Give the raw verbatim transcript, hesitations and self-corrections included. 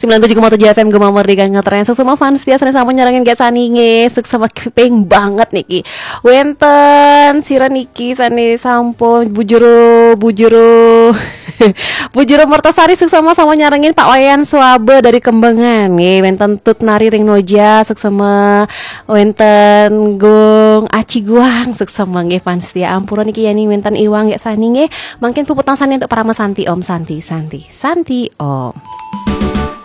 sembilan puluh tujuh koma tujuh F M Gema Merdeka ngetren sesama fans dia sana sama nyarangin kayak sani nge suk sama kepeng banget niki. Wenten sira niki sani sampun bujuru bujuru bujuru Mertasari suk sama sama nyarangin Pak Wayan Swabe dari Kembangan nge. Wenten tut nari ring noja suk sama wenten gong aci guang suk sama nge fans dia ampura niki yani wenten iwang kayak sani nge. Mungkin puputan sani untuk para mesanti om santi santi santi om.